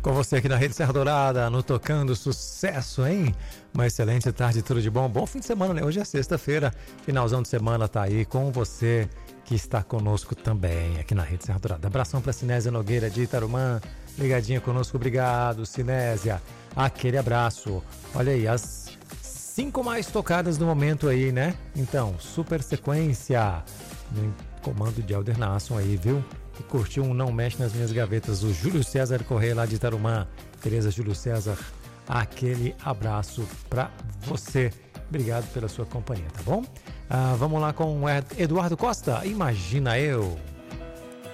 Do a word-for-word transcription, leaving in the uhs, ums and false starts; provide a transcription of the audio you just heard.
Com você aqui na Rede Serra Dourada, no Tocando Sucesso, hein? Uma excelente tarde, tudo de bom. Bom fim de semana, né? Hoje é sexta-feira, finalzão de semana tá aí com você que está conosco também aqui na Rede Serra Dourada. Abração para Sinésia Nogueira de Itarumã, ligadinha conosco, obrigado, Sinésia. Aquele abraço. Olha aí, as cinco mais tocadas do momento aí, né? Então, super sequência no comando de Elder Nasson aí, viu? Que curtiu um Não Mexe Nas Minhas Gavetas, o Júlio César Correia lá de Itarumã. Tereza Júlio César, aquele abraço pra você. Obrigado pela sua companhia, tá bom? Ah, vamos lá com o Eduardo Costa, Imagina Eu.